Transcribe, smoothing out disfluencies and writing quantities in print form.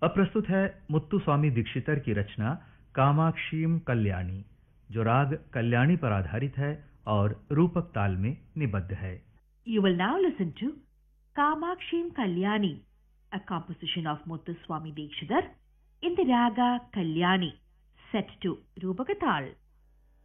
अब प्रस्तुत है मुत्तुस्वामी दीक्षितर की रचना कामाक्षीम कल्याणी, जो राग कल्याणी पर आधारित है और रूपक ताल में निबद्ध है। You will now listen to Kamakshim Kalyani, a composition of Muthuswami Dikshitar in the raga Kalyani, set to Rupaka Tal.